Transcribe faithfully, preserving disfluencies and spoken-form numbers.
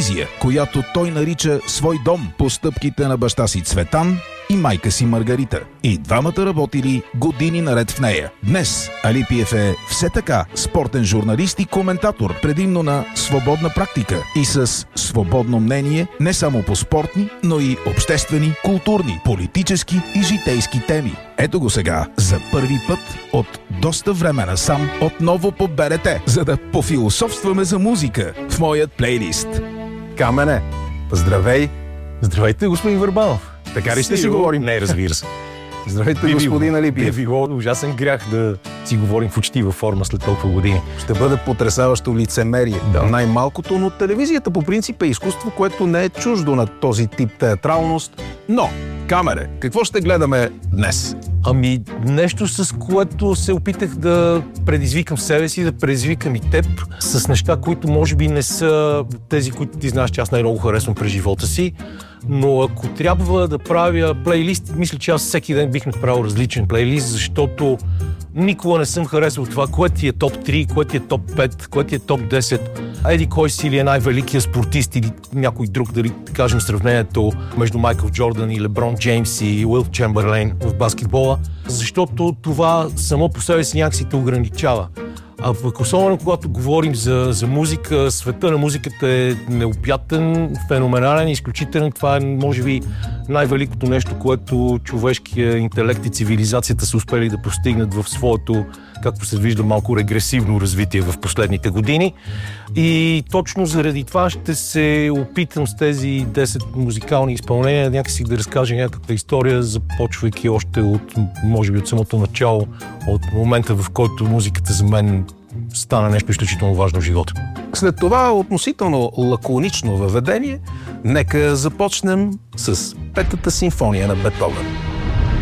телевизия, която той нарича свой дом по стъпките на баща си Цветан и майка си Маргарита. И двамата работили години наред в нея. Днес Алипиев е все така спортен журналист и коментатор, предимно на свободна практика и с свободно мнение не само по спортни, но и обществени, културни, политически и житейски теми. Ето го сега, за първи път от доста време насам, отново по Б Р Т, за да пофилософстваме за музика в моят плейлист. Камене, здравей! Здравейте, господин Върбанов! Така ли ще си говорим? Не, разбира се. Здравейте, господин Алипиев. Би било ужасен грях да си говорим в учтива форма след толкова години. Ще бъде потресаващо лицемерие. Да. Най-малкото, но телевизията по принцип е изкуство, което не е чуждо на този тип театралност. Но, камере, какво ще гледаме днес? Ами, нещо, с което се опитах да предизвикам себе си, да предизвикам и теб, с неща, които може би не са тези, които ти знаеш, че аз най-много харесвам през живота си. Но ако трябва да правя плейлист, мисля, че аз всеки ден бих направил различен плейлист, защото никога не съм харесал това, кое ти е топ три, кое ти е топ пет, кое ти е топ десет. Еди кой си ли е най-великият спортист или някой друг, дали да кажем сравнението между Майкъл Джордан и Леброн Джеймс и Уилт Чемберлейн в баскетбола, защото това само по себе си някакси те ограничава. А особено когато говорим за, за музика, света на музиката е необятен, феноменален, изключителен. Това е, може би, най-великото нещо, което човешкия интелект и цивилизацията са успели да постигнат в своето, както се вижда, малко регресивно развитие в последните години. И точно заради това ще се опитам с тези десет музикални изпълнения някакси да разкажа някаква история, започвайки още от, може би, от самото начало, от момента, в който музиката за мен стана нещо изключително важно в живота. След това относително лаконично въведение, нека започнем с Петата симфония на Бетховен.